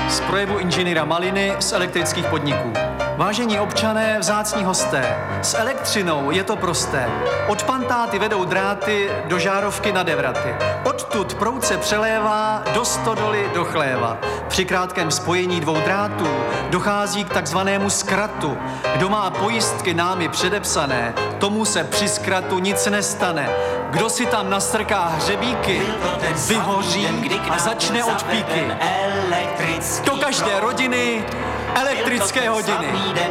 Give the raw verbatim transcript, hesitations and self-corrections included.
Z projevu inženýra Maliny z elektrických podniků. Vážení občané, vzácní hosté, s elektřinou je to prosté. Od pantáty vedou dráty do žárovky na devraty. Odtud proud se přelévá do stodoly do chléva. Při krátkém spojení dvou drátů dochází k takzvanému zkratu. Kdo má pojistky námi předepsané, tomu se při zkratu nic nestane. Kdo si tam nastrká hřebíky, vyhoří a začne od píky. Do každé rodiny elektrické hodiny.